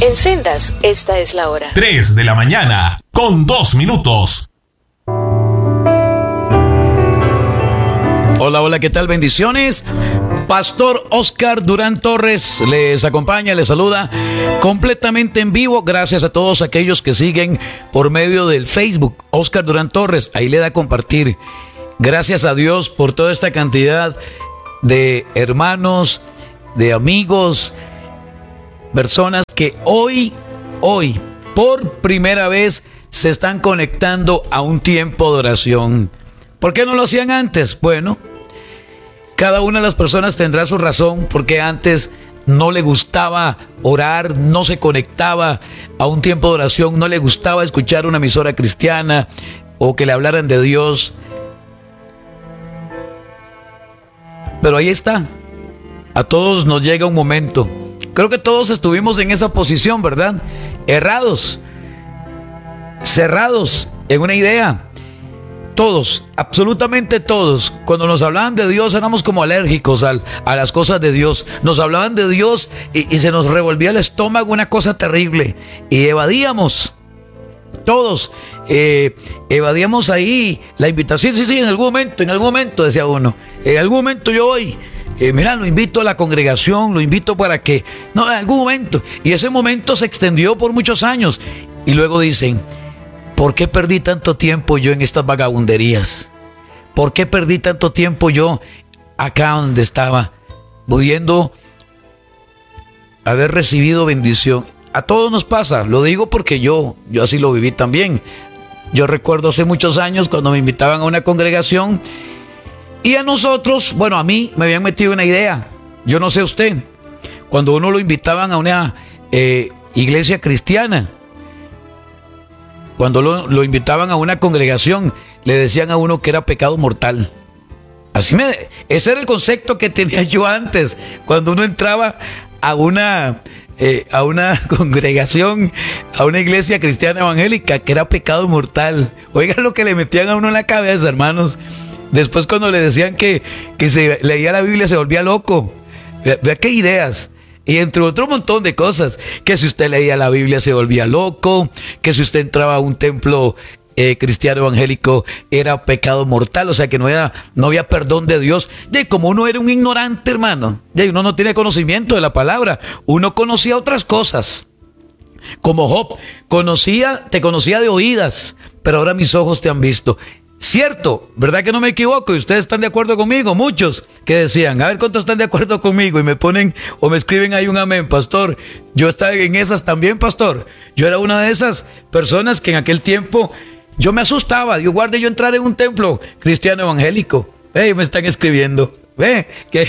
En Sendas, esta es la hora. 3 de la mañana, con 2 minutos. Hola, hola, ¿qué tal? Bendiciones. Pastor Oscar Durán Torres les acompaña, les saluda completamente en vivo. Gracias a todos aquellos que siguen por medio del Facebook. Oscar Durán Torres, ahí le da a compartir. Gracias a Dios por toda esta cantidad de hermanos, de amigos, personas que hoy, por primera vez se están conectando a un tiempo de oración. ¿Por qué no lo hacían antes? Bueno, cada una de las personas tendrá su razón, porque antes no le gustaba orar, no se conectaba a un tiempo de oración, no le gustaba escuchar una emisora cristiana o que le hablaran de Dios. Pero ahí está, a todos nos llega un momento. Creo que todos estuvimos en esa posición, ¿verdad? Errados, cerrados en una idea. Todos, absolutamente todos, cuando nos hablaban de Dios éramos como alérgicos a las cosas de Dios. Nos hablaban de Dios y se nos revolvía el estómago, una cosa terrible. Y evadíamos, todos, evadíamos ahí la invitación. Sí, en algún momento, decía uno, en algún momento yo voy. Mira, lo invito a la congregación, lo invito para que... No, en algún momento. Y ese momento se extendió por muchos años. Y luego dicen... ¿Por qué perdí tanto tiempo yo en estas vagabunderías? ¿Por qué perdí tanto tiempo yo acá donde estaba, pudiendo haber recibido bendición? A todos nos pasa, lo digo porque yo así lo viví también. Yo recuerdo hace muchos años cuando me invitaban a una congregación y a nosotros, bueno, a mí me habían metido una idea, yo no sé usted, cuando uno lo invitaban a una iglesia cristiana, cuando lo invitaban a una congregación, le decían a uno que era pecado mortal. Ese era el concepto que tenía yo antes, cuando uno entraba a una congregación, a una iglesia cristiana evangélica, que era pecado mortal. Oigan lo que le metían a uno en la cabeza, hermanos. Después cuando le decían que se leía la Biblia se volvía loco. Vea qué ideas. Y entre otro montón de cosas, que si usted leía la Biblia se volvía loco, que si usted entraba a un templo cristiano evangélico era pecado mortal, o sea que no había perdón de Dios. Y como uno era un ignorante, hermano, y uno no tiene conocimiento de la palabra, uno conocía otras cosas. Como Job, te conocía de oídas, pero ahora mis ojos te han visto. Cierto, ¿verdad que no me equivoco? Y ustedes están de acuerdo conmigo, muchos que decían, a ver cuántos están de acuerdo conmigo, y me ponen o me escriben ahí un amén, pastor. Yo estaba en esas también, pastor. Yo era una de esas personas que en aquel tiempo yo me asustaba. Dios guarde yo entrar en un templo cristiano evangélico. Me están escribiendo. Ve que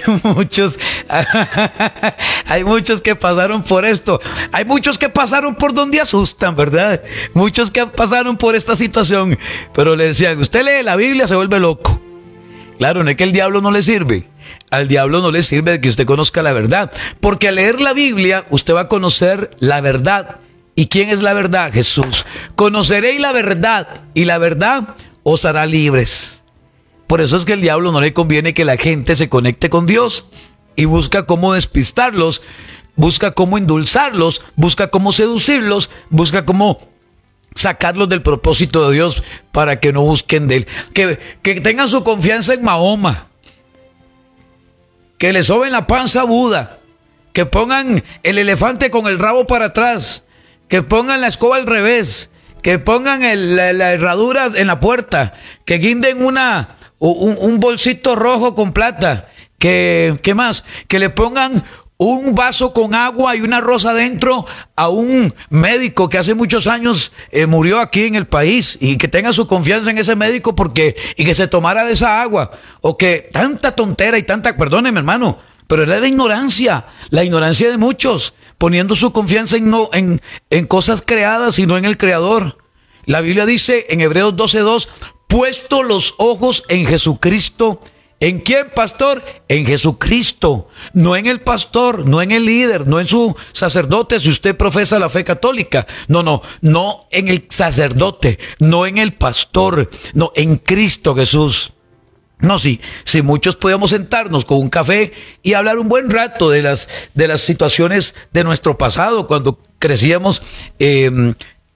hay muchos que pasaron por esto. Hay muchos que pasaron por donde asustan, ¿verdad? Muchos que pasaron por esta situación. Pero le decían, usted lee la Biblia, se vuelve loco. Claro, no es que el diablo no le sirve. Al diablo no le sirve que usted conozca la verdad. Porque al leer la Biblia, usted va a conocer la verdad. ¿Y quién es la verdad? Jesús. Conoceréis la verdad, y la verdad os hará libres. Por eso es que al diablo no le conviene que la gente se conecte con Dios y busca cómo despistarlos, busca cómo endulzarlos, busca cómo seducirlos, busca cómo sacarlos del propósito de Dios para que no busquen de él. Que tengan su confianza en Mahoma, que le soben la panza a Buda, que pongan el elefante con el rabo para atrás, que pongan la escoba al revés, que pongan la herradura en la puerta, que guinden un bolsito rojo con plata, ¿qué más? Que le pongan un vaso con agua y una rosa adentro a un médico que hace muchos años murió aquí en el país, y que tenga su confianza en ese médico y que se tomara de esa agua, o que tanta tontera y perdóneme, hermano, pero era la ignorancia de muchos, poniendo su confianza en cosas creadas y no en el Creador. La Biblia dice en Hebreos 12:2, puesto los ojos en Jesucristo. ¿En quién, pastor? En Jesucristo. No en el pastor, no en el líder, no en su sacerdote, si usted profesa la fe católica. No en el sacerdote, no en el pastor, no, en Cristo Jesús. No, sí, si muchos podíamos sentarnos con un café y hablar un buen rato de las situaciones de nuestro pasado, cuando crecíamos en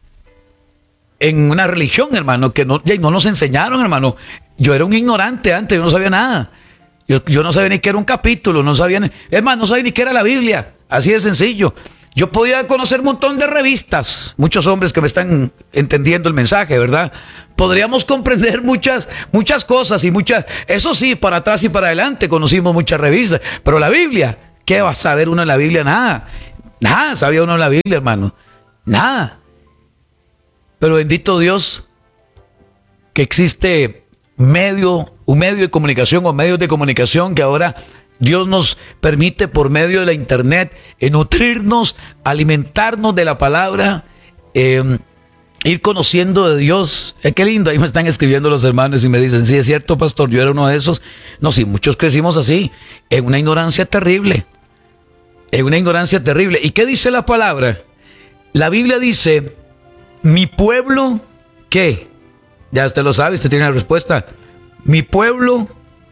una religión, hermano, que no nos enseñaron, hermano. Yo era un ignorante antes, yo no sabía nada. Yo no sabía ni qué era un capítulo, no sabía ni qué era la Biblia, así de sencillo. Yo podía conocer un montón de revistas, muchos hombres que me están entendiendo el mensaje, ¿verdad? Podríamos comprender muchas cosas eso sí, para atrás y para adelante conocimos muchas revistas, pero la Biblia, ¿qué va a saber uno en la Biblia? Nada sabía uno en la Biblia, hermano, nada. Pero bendito Dios que existe un medio de comunicación o medios de comunicación que ahora Dios nos permite por medio de la internet nutrirnos, alimentarnos de la palabra, ir conociendo de Dios. Qué lindo, ahí me están escribiendo los hermanos y me dicen, sí, es cierto, pastor, yo era uno de esos. No, sí, muchos crecimos así, en una ignorancia terrible. ¿Y qué dice la palabra? La Biblia dice, mi pueblo, ¿qué? Ya usted lo sabe, usted tiene la respuesta. Mi pueblo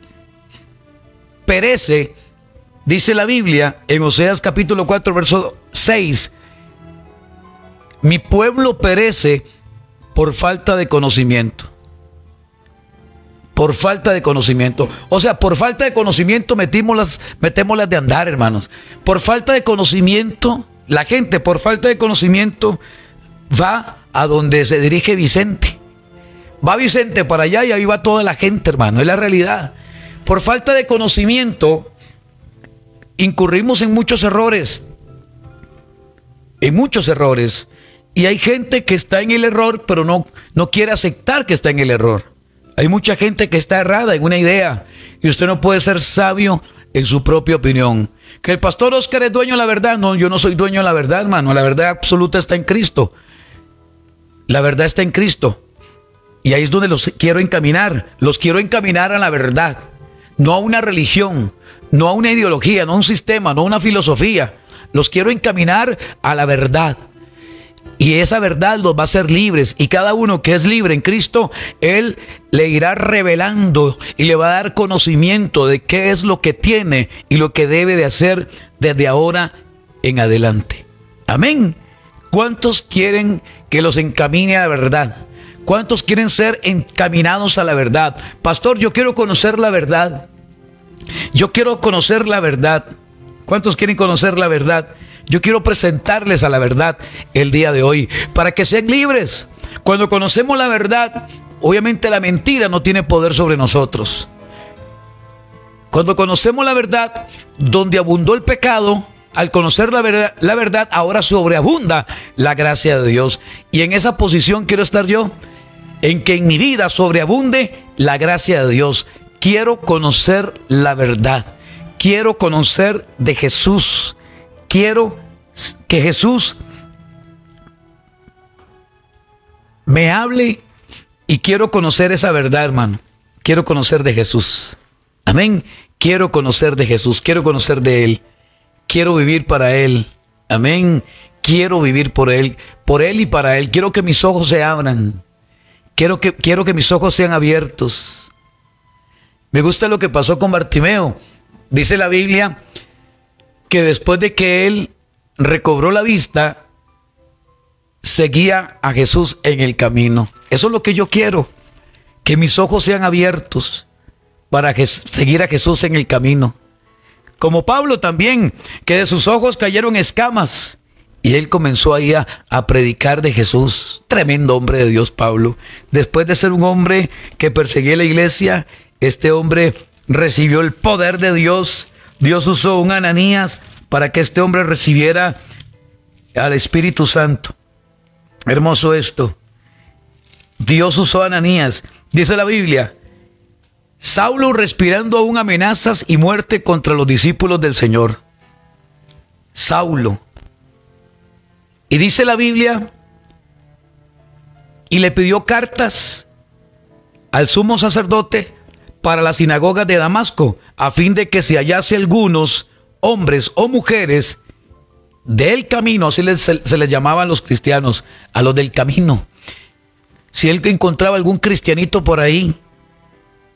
perece, dice la Biblia en Oseas capítulo 4 verso 6, mi pueblo perece por falta de conocimiento. Por falta de conocimiento. O sea, por falta de conocimiento metémoslas de andar, hermanos. Por falta de conocimiento, la gente por falta de conocimiento va a donde se dirige Vicente. Va Vicente para allá y ahí va toda la gente, hermano, es la realidad. Por falta de conocimiento, incurrimos en muchos errores. Y hay gente que está en el error, pero no quiere aceptar que está en el error. Hay mucha gente que está errada en una idea, y usted no puede ser sabio en su propia opinión. Que el pastor Oscar es dueño de la verdad. No, yo no soy dueño de la verdad, hermano. La verdad absoluta está en Cristo. La verdad está en Cristo. Y ahí es donde los quiero encaminar. Los quiero encaminar a la verdad. No a una religión, no a una ideología, no a un sistema, no a una filosofía. Los quiero encaminar a la verdad. Y esa verdad los va a hacer libres. Y cada uno que es libre en Cristo, Él le irá revelando y le va a dar conocimiento de qué es lo que tiene y lo que debe de hacer desde ahora en adelante. Amén. ¿Cuántos quieren que los encamine a la verdad? ¿Cuántos quieren ser encaminados a la verdad? Pastor, yo quiero conocer la verdad. Yo quiero conocer la verdad. ¿Cuántos quieren conocer la verdad? Yo quiero presentarles a la verdad el día de hoy, para que sean libres. Cuando conocemos la verdad, obviamente la mentira no tiene poder sobre nosotros. Cuando conocemos la verdad, donde abundó el pecado, al conocer la verdad, ahora sobreabunda la gracia de Dios. Y en esa posición quiero estar yo, en que en mi vida sobreabunde la gracia de Dios. Quiero conocer la verdad. Quiero conocer de Jesús. Quiero que Jesús me hable y quiero conocer esa verdad, hermano. Quiero conocer de Jesús. Amén. Quiero conocer de Jesús. Quiero conocer de Él. Quiero vivir para Él. Amén. Quiero vivir por Él y para Él. Quiero que mis ojos se abran. Quiero que mis ojos sean abiertos. Me gusta lo que pasó con Bartimeo. Dice la Biblia que después de que él recobró la vista, seguía a Jesús en el camino. Eso es lo que yo quiero, que mis ojos sean abiertos para seguir a Jesús en el camino. Como Pablo también, que de sus ojos cayeron escamas y él comenzó ahí a predicar de Jesús. Tremendo hombre de Dios, Pablo. Después de ser un hombre que perseguía la iglesia, este hombre recibió el poder de Dios. Dios usó un Ananías para que este hombre recibiera al Espíritu Santo. Hermoso esto. Dios usó a Ananías. Dice la Biblia, Saulo respirando aún amenazas y muerte contra los discípulos del Señor. Saulo. Y dice la Biblia, y le pidió cartas al sumo sacerdote para las sinagogas de Damasco, a fin de que si hallase algunos hombres o mujeres del camino, así se les llamaban los cristianos, a los del camino. Si él encontraba algún cristianito por ahí,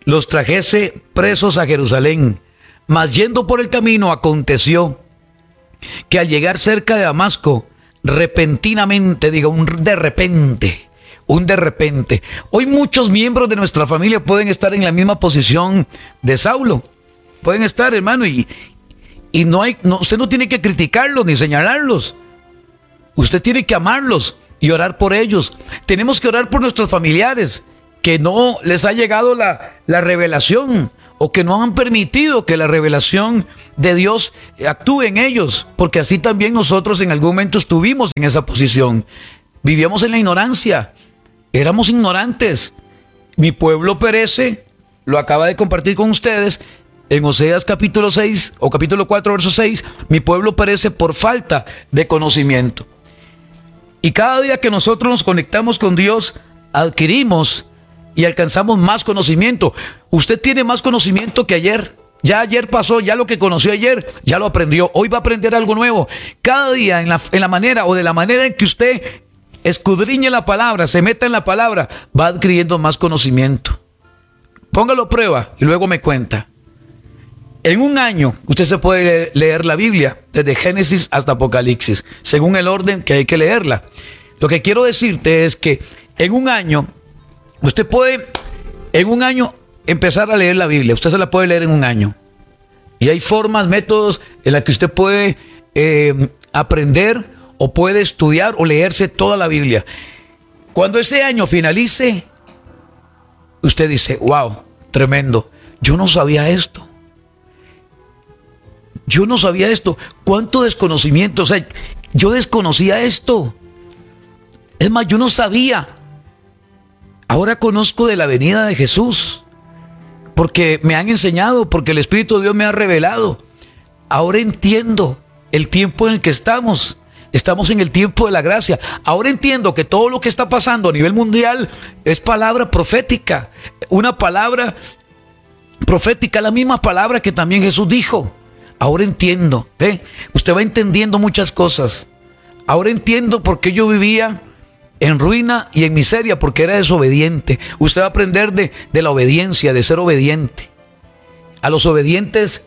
los trajese presos a Jerusalén. Mas yendo por el camino, aconteció que al llegar cerca de Damasco, repentinamente, un de repente. Hoy muchos miembros de nuestra familia pueden estar en la misma posición de Saulo. Pueden estar, hermano, y usted no tiene que criticarlos ni señalarlos. Usted tiene que amarlos y orar por ellos. Tenemos que orar por nuestros familiares que no les ha llegado la revelación, o que no han permitido que la revelación de Dios actúe en ellos, porque así también nosotros en algún momento estuvimos en esa posición. Vivíamos en la ignorancia, éramos ignorantes. Mi pueblo perece, lo acaba de compartir con ustedes en Oseas capítulo 6 o capítulo 4 verso 6, mi pueblo perece por falta de conocimiento. Y cada día que nosotros nos conectamos con Dios, adquirimos y alcanzamos más conocimiento. Usted tiene más conocimiento que ayer. Ya ayer pasó, ya lo que conoció ayer, ya lo aprendió. Hoy va a aprender algo nuevo. Cada día en la manera o de la manera en que usted escudriñe la palabra, se meta en la palabra, va adquiriendo más conocimiento. Póngalo a prueba y luego me cuenta. En un año usted se puede leer la Biblia desde Génesis hasta Apocalipsis, según el orden que hay que leerla. Lo que quiero decirte es que en un año usted puede, empezar a leer la Biblia. Usted se la puede leer en un año. Y hay formas, métodos en las que usted puede aprender o puede estudiar o leerse toda la Biblia. Cuando ese año finalice, usted dice, wow, tremendo. Yo no sabía esto. ¿Cuánto desconocimiento? O sea, yo desconocía esto. Es más, yo no sabía. Ahora conozco de la venida de Jesús, porque me han enseñado, porque el Espíritu de Dios me ha revelado. Ahora entiendo el tiempo en el que estamos. Estamos en el tiempo de la gracia. Ahora entiendo que todo lo que está pasando a nivel mundial es palabra profética. Una palabra profética, la misma palabra que también Jesús dijo. Ahora entiendo. Usted va entendiendo muchas cosas. Ahora entiendo por qué yo vivía en ruina y en miseria, porque era desobediente. Usted va a aprender de la obediencia, de ser obediente. A los obedientes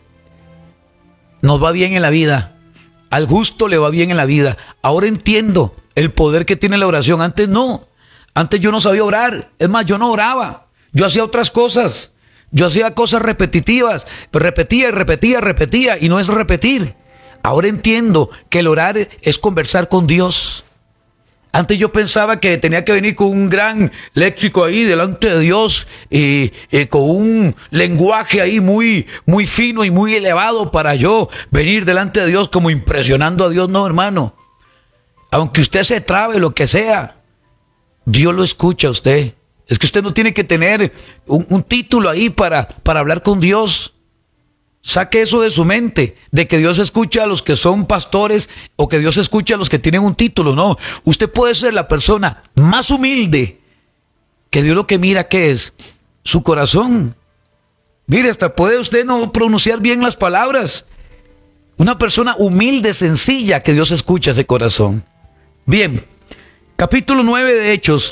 nos va bien en la vida. Al justo le va bien en la vida. Ahora entiendo el poder que tiene la oración. Antes no. Antes yo no sabía orar. Es más, yo no oraba. Yo hacía otras cosas. Yo hacía cosas repetitivas. Pero repetía. Y no es repetir. Ahora entiendo que el orar es conversar con Dios. Antes yo pensaba que tenía que venir con un gran léxico ahí delante de Dios, con un lenguaje ahí muy, muy fino y muy elevado para yo venir delante de Dios como impresionando a Dios. No, hermano. Aunque usted se trabe, lo que sea, Dios lo escucha a usted. Es que usted no tiene que tener un título ahí para hablar con Dios. Saque eso de su mente, de que Dios escucha a los que son pastores o que Dios escucha a los que tienen un título. No, usted puede ser la persona más humilde, que Dios lo que mira que es su corazón. Mire, hasta puede usted no pronunciar bien las palabras. Una persona humilde, sencilla, que Dios escucha ese corazón. Bien, capítulo 9 de Hechos.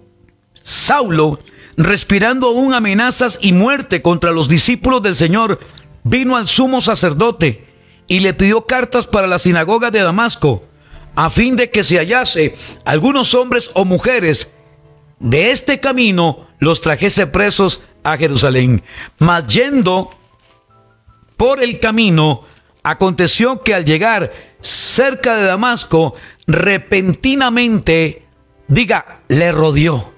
Saulo, respirando aún amenazas y muerte contra los discípulos del Señor, vino al sumo sacerdote y le pidió cartas para la sinagoga de Damasco, a fin de que se hallase algunos hombres o mujeres de este camino, los trajese presos a Jerusalén. Mas yendo por el camino, aconteció que al llegar cerca de Damasco, repentinamente, le rodeó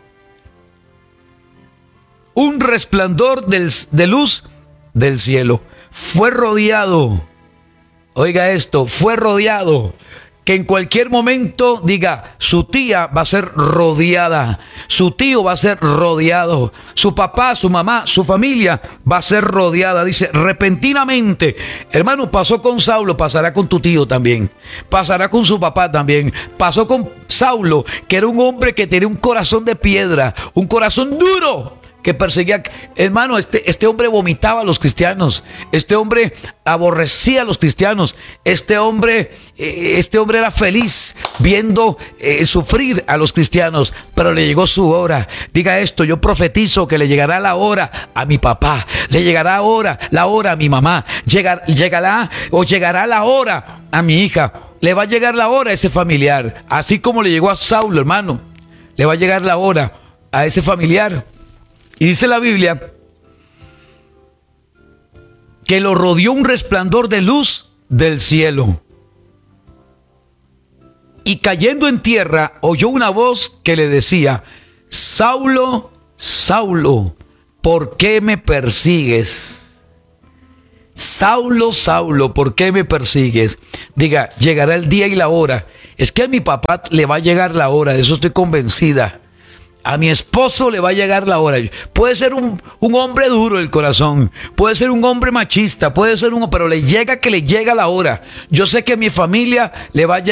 un resplandor de luz del cielo. Fue rodeado. Oiga esto, fue rodeado. Que en cualquier momento su tía va a ser rodeada, su tío va a ser rodeado, su papá, su mamá, su familia va a ser rodeada. Dice, repentinamente. Hermano, pasó con Saulo, pasará con tu tío también, pasará con su papá también. Pasó con Saulo, que era un hombre que tenía un corazón de piedra, un corazón duro, que perseguía. Hermano, este hombre vomitaba a los cristianos. Este hombre aborrecía a los cristianos. Este hombre era feliz viendo sufrir a los cristianos, pero le llegó su hora. Diga esto: yo profetizo que le llegará la hora a mi papá, le llegará la hora a mi mamá, llegará la hora a mi hija, le va a llegar la hora a ese familiar, así como le llegó a Saulo, hermano, le va a llegar la hora a ese familiar. Y dice la Biblia que lo rodeó un resplandor de luz del cielo. Y cayendo en tierra, oyó una voz que le decía: Saulo, Saulo, ¿por qué me persigues? Saulo, Saulo, ¿por qué me persigues? Diga: llegará el día y la hora. Es que a mi papá le va a llegar la hora, de eso estoy convencida. A mi esposo le va a llegar la hora. Puede ser un hombre duro del corazón, puede ser un hombre machista, puede ser pero le llega la hora. Yo sé que a mi familia le va a llegar